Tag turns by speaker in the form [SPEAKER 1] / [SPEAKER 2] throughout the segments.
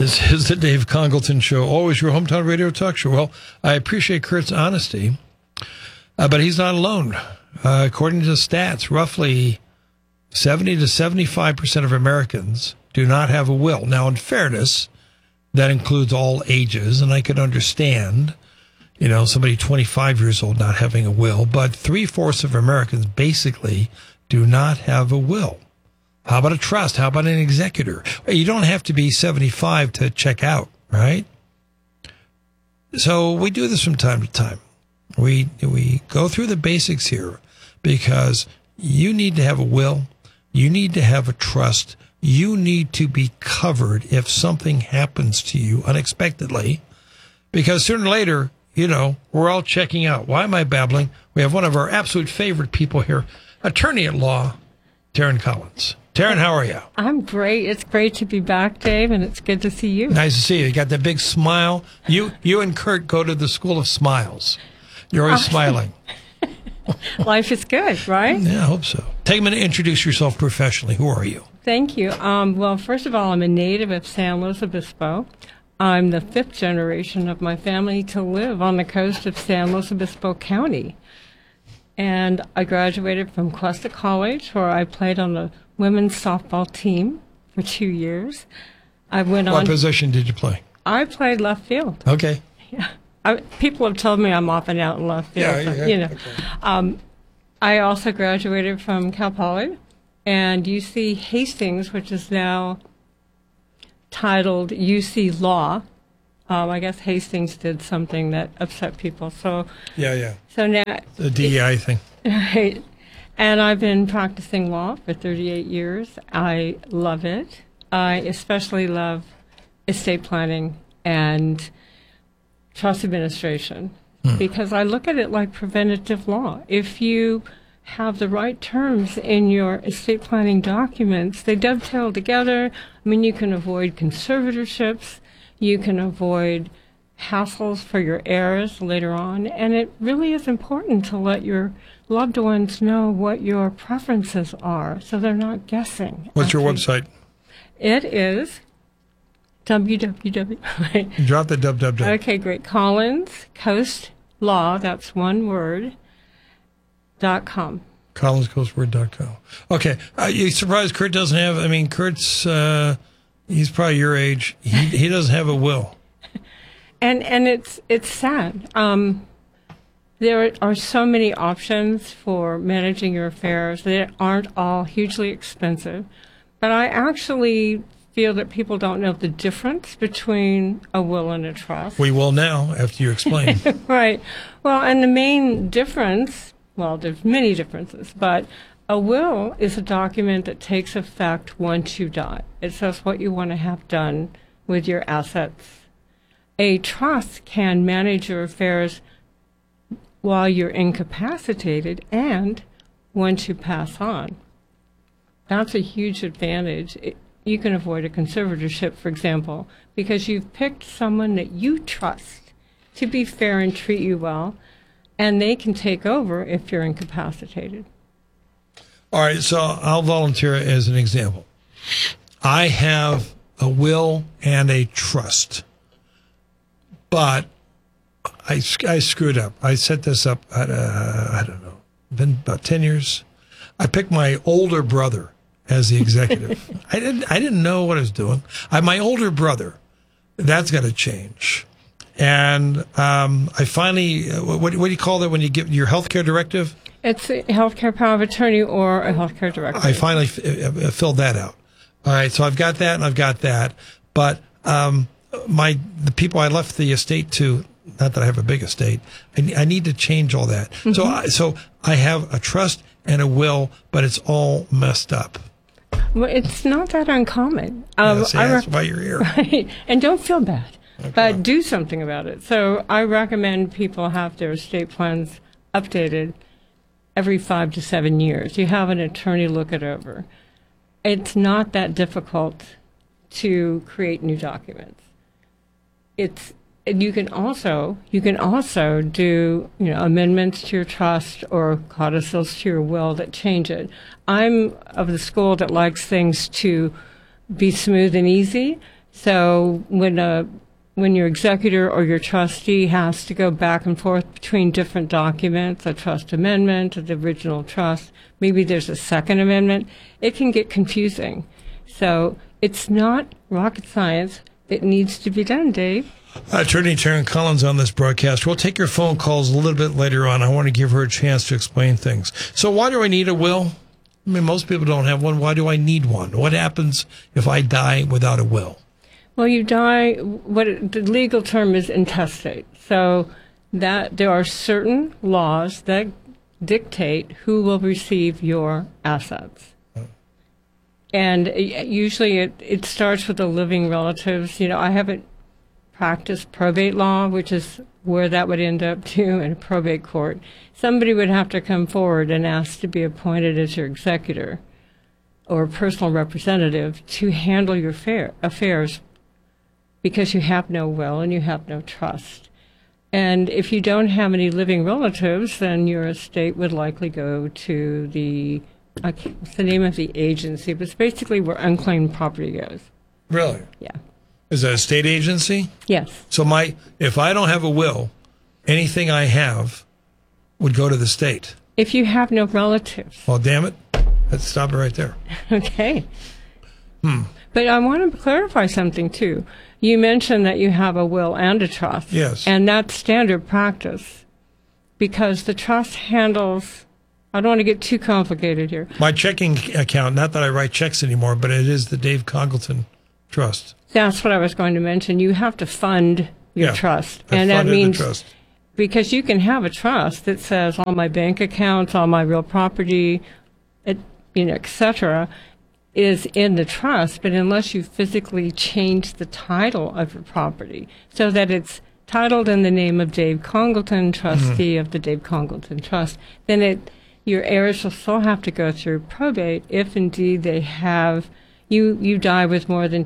[SPEAKER 1] This is the Dave Congleton Show, always your hometown radio talk show. Well, I appreciate Kurt's honesty, but he's not alone. According to the stats, roughly 70 to 75% of Americans do not have a will. Now, in fairness, that includes all ages, and I could understand, somebody 25 years old not having a will, but 3/4 of Americans basically do not have a will. How about a trust? How about an executor? You don't have to be 75 to check out, right? So we do this from time to time. We go through the basics here because you need to have a will. You need to have a trust. You need to be covered if something happens to you unexpectedly, because sooner or later, we're all checking out. Why am I babbling? We have one of our absolute favorite people here, attorney at law, Taryn Collins. Taryn, how are you?
[SPEAKER 2] I'm great. It's great to be back, Dave, and it's good to see you.
[SPEAKER 1] Nice to see you. You got that big smile. You and Kurt go to the School of Smiles. You're always smiling.
[SPEAKER 2] Life is good, right?
[SPEAKER 1] Yeah, I hope so. Take a minute to introduce yourself professionally. Who are you?
[SPEAKER 2] Thank you. Well, first of all, I'm a native of San Luis Obispo. I'm the 5th generation of my family to live on the coast of San Luis Obispo County. And I graduated from Cuesta College, where I played on the women's softball team for 2 years. What position did you play? I played left field.
[SPEAKER 1] Okay.
[SPEAKER 2] Yeah. People have told me I'm often out in left field.
[SPEAKER 1] Yeah.
[SPEAKER 2] Okay. I also graduated from Cal Poly and UC Hastings, which is now titled UC Law. I guess Hastings did something that upset people. So
[SPEAKER 1] yeah.
[SPEAKER 2] So now
[SPEAKER 1] the DEI thing.
[SPEAKER 2] Right. And I've been practicing law for 38 years. I love it. I especially love estate planning and trust administration because I look at it like preventative law. If you have the right terms in your estate planning documents, they dovetail together. I mean, you can avoid conservatorships. You can avoid hassles for your heirs later on. And it really is important to let your loved ones know what your preferences are so they're not guessing.
[SPEAKER 1] What's your website?
[SPEAKER 2] It is www.
[SPEAKER 1] Drop the www.
[SPEAKER 2] Okay, great. Collins Coast Law, that's one word, .com.
[SPEAKER 1] CollinsCoastWord.com. Okay. You surprised Kurt doesn't have, Kurt's, he's probably your age. He doesn't have a will.
[SPEAKER 2] And it's sad. There are so many options for managing your affairs that aren't all hugely expensive. But I actually feel that people don't know the difference between a will and a trust.
[SPEAKER 1] We will now, after you explain.
[SPEAKER 2] Right. Well, and the main difference, well, there's many differences, but a will is a document that takes effect once you die. It says what you want to have done with your assets. A trust can manage your affairs while you're incapacitated and once you pass on. That's a huge advantage. You can avoid a conservatorship, for example, because you've picked someone that you trust to be fair and treat you well, and they can take over if you're incapacitated.
[SPEAKER 1] All right, so I'll volunteer as an example. I have a will and a trust, but I screwed up. I set this up, I don't know, been about 10 years. I picked my older brother as the executive. I didn't know what I was doing. My older brother, that's got to change. And I finally, what do you call that when you give your healthcare directive?
[SPEAKER 2] It's a healthcare power of attorney or a healthcare directive.
[SPEAKER 1] I finally filled that out. All right, so I've got that and I've got that. But the people I left the estate to, not that I have a big estate, I need to change all that. Mm-hmm. So I have a trust and a will, but it's all messed up.
[SPEAKER 2] Well, it's not that uncommon.
[SPEAKER 1] That's why you're here.
[SPEAKER 2] Right. And don't feel bad,
[SPEAKER 1] okay,
[SPEAKER 2] but do something about it. So I recommend people have their estate plans updated every 5 to 7 years. You have an attorney look it over. It's not that difficult to create new documents. You can also do amendments to your trust or codicils to your will that change it. I'm of the school that likes things to be smooth and easy. So when your executor or your trustee has to go back and forth between different documents, a trust amendment, the original trust, maybe there's a second amendment, it can get confusing. So it's not rocket science. It needs to be done, Dave.
[SPEAKER 1] Attorney Taryn Collins on this broadcast. We'll take your phone calls a little bit later on. I want to give her a chance to explain things. So why do I need a will? I mean, most people don't have one. Why do I need one? What happens if I die without a will?
[SPEAKER 2] Well, you die, the legal term is intestate. So that there are certain laws that dictate who will receive your assets. And usually it starts with the living relatives. You know, I haven't practiced probate law, which is where that would end up to in a probate court. Somebody would have to come forward and ask to be appointed as your executor or personal representative to handle your affairs, because you have no will and you have no trust. And if you don't have any living relatives, then your estate would likely go to what's the name of the agency? But it's basically where unclaimed property goes.
[SPEAKER 1] Really?
[SPEAKER 2] Yeah.
[SPEAKER 1] Is that a state agency?
[SPEAKER 2] Yes.
[SPEAKER 1] So if I don't have a will, anything I have would go to the state.
[SPEAKER 2] If you have no relatives.
[SPEAKER 1] Well, damn it. Let's stop it right there.
[SPEAKER 2] Okay. But I want to clarify something, too. You mentioned that you have a will and a trust.
[SPEAKER 1] Yes.
[SPEAKER 2] And that's standard practice because the trust handles, I don't want to get too complicated here.
[SPEAKER 1] My checking account, not that I write checks anymore, but it is the Dave Congleton Trust.
[SPEAKER 2] That's what I was going to mention. You have to fund your trust.
[SPEAKER 1] And
[SPEAKER 2] that means,
[SPEAKER 1] the trust.
[SPEAKER 2] Because you can have a trust that says all my bank accounts, all my real property, et cetera, is in the trust, but unless you physically change the title of your property so that it's titled in the name of Dave Congleton, trustee of the Dave Congleton Trust, then your heirs will still have to go through probate if indeed they have, you die with more than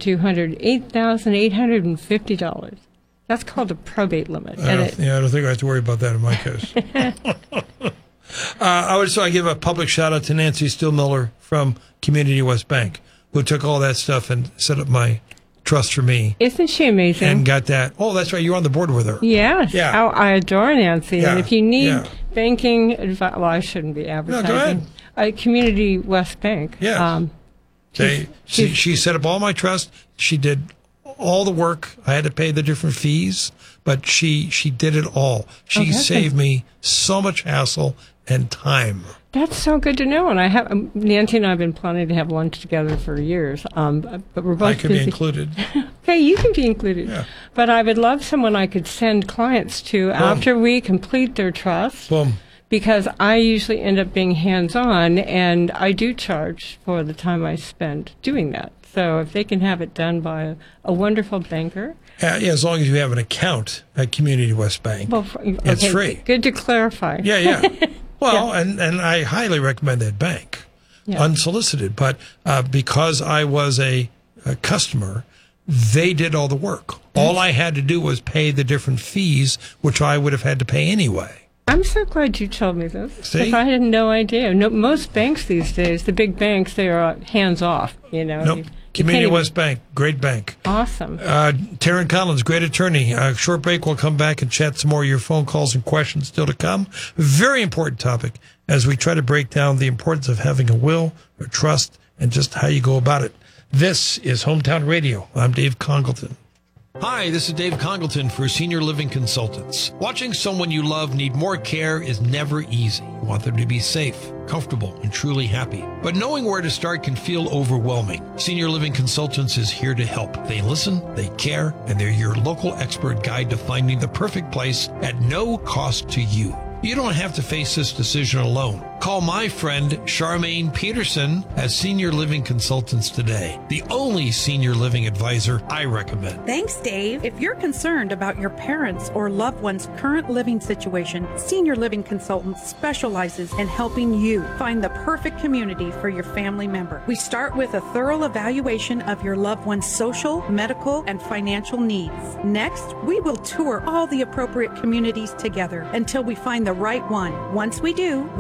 [SPEAKER 2] $208,850. That's called a probate limit.
[SPEAKER 1] I don't think I have to worry about that in my case. I give a public shout out to Nancy Stillmiller from Community West Bank, who took all that stuff and set up my trust for me.
[SPEAKER 2] Isn't she amazing?
[SPEAKER 1] And got that. Oh, that's right. You're on the board with her.
[SPEAKER 2] Yes.
[SPEAKER 1] Yeah.
[SPEAKER 2] Oh, I adore Nancy.
[SPEAKER 1] Yeah.
[SPEAKER 2] And if you need banking advice, well, I shouldn't be advertising.
[SPEAKER 1] No, go ahead.
[SPEAKER 2] Community West Bank.
[SPEAKER 1] Yes. She set up all my trust. She did all the work. I had to pay the different fees, but she did it all. She saved me so much hassle and time.
[SPEAKER 2] That's so good to know. And I have Nancy and I have been planning to have lunch together for years. But we're both
[SPEAKER 1] I could
[SPEAKER 2] busy.
[SPEAKER 1] be included.
[SPEAKER 2] Okay, you can be included.
[SPEAKER 1] Yeah.
[SPEAKER 2] But I would love someone I could send clients to after we complete their trust.
[SPEAKER 1] Boom.
[SPEAKER 2] Because I usually end up being hands-on, and I do charge for the time I spend doing that. So if they can have it done by a wonderful banker.
[SPEAKER 1] As long as you have an account at Community West Bank, it's free.
[SPEAKER 2] Good to clarify.
[SPEAKER 1] Yeah. Well, and I highly recommend that bank, unsolicited. But because I was a customer, they did all the work. All I had to do was pay the different fees, which I would have had to pay anyway.
[SPEAKER 2] I'm so glad you told me this.
[SPEAKER 1] See?
[SPEAKER 2] Because I had no idea. No, most banks these days, the big banks, they are hands-off,
[SPEAKER 1] Nope. Community West Bank, great bank.
[SPEAKER 2] Awesome.
[SPEAKER 1] Taryn Collins, great attorney. Short break, we'll come back and chat some more of your phone calls and questions still to come. Very important topic as we try to break down the importance of having a will, or trust, and just how you go about it. This is Hometown Radio. I'm Dave Congleton. Hi, this is Dave Congleton for Senior Living Consultants. Watching someone you love need more care is never easy. You want them to be safe, comfortable, and truly happy. But knowing where to start can feel overwhelming. Senior Living Consultants is here to help. They listen, they care, and they're your local expert guide to finding the perfect place at no cost to you. You don't have to face this decision alone. Call my friend Charmaine Peterson as Senior Living Consultants today, the only senior living advisor I recommend.
[SPEAKER 3] Thanks, Dave. If you're concerned about your parents' or loved one's current living situation, Senior Living Consultants specializes in helping you find the perfect community for your family member. We start with a thorough evaluation of your loved one's social, medical, and financial needs. Next, we will tour all the appropriate communities together until we find the right one. Once we do, we will take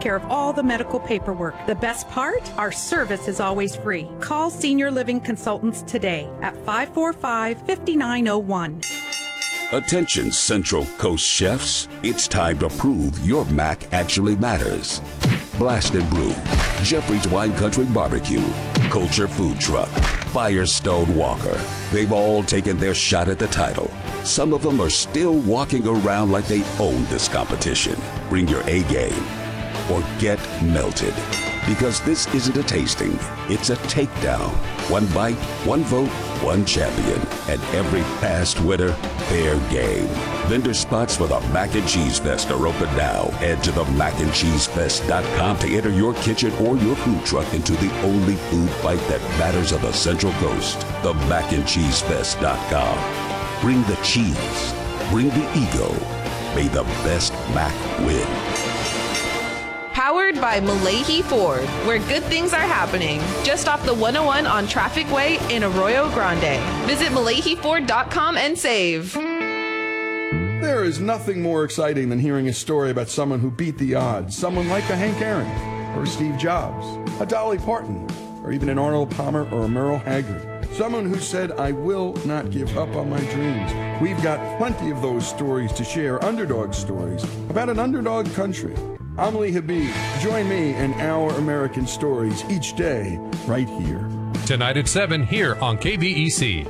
[SPEAKER 3] care of all the medical paperwork. The best part? Our service is always free. Call Senior Living Consultants today at 545-5901.
[SPEAKER 4] Attention Central Coast chefs, it's time to prove your mac actually matters. Blast and Brew, Jeffrey's Wine Country Barbecue, Culture Food Truck, Firestone Walker. They've all taken their shot at the title. Some of them are still walking around like they own this competition. Bring your A game or get melted. Because this isn't a tasting, it's a takedown. One bite, one vote, one champion. And every past winner, fair game. Vendor spots for the Mac and Cheese Fest are open now. Head to the macandcheesefest.com to enter your kitchen or your food truck into the only food fight that matters on the Central Coast. The macandcheesefest.com. Bring the cheese. Bring the ego. May the best Mac win.
[SPEAKER 5] Powered by Malahi Ford, where good things are happening. Just off the 101 on Traffic Way in Arroyo Grande. Visit MalahiFord.com and save.
[SPEAKER 6] There is nothing more exciting than hearing a story about someone who beat the odds. Someone like a Hank Aaron, or Steve Jobs, a Dolly Parton, or even an Arnold Palmer or a Merle Haggard. Someone who said, I will not give up on my dreams. We've got plenty of those stories to share, underdog stories, about an underdog country. I'm Lee Habib. Join me in Our American Stories each day, right here.
[SPEAKER 7] Tonight at 7 here on KVEC.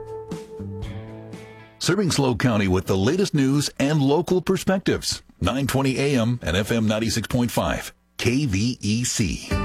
[SPEAKER 8] Serving SLO County with the latest news and local perspectives. 920 AM and FM 96.5. KVEC.